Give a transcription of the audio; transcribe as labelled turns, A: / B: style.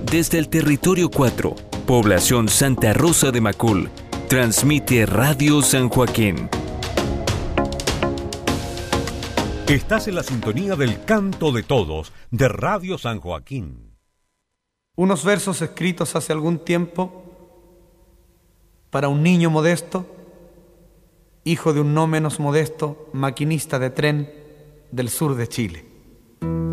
A: Desde el Territorio 4, población Santa Rosa de Macul, transmite Radio San Joaquín.
B: Estás en la sintonía del Canto de Todos de Radio San Joaquín.
C: Unos versos escritos hace algún tiempo para un niño modesto, hijo de un no menos modesto maquinista de tren del sur de Chile.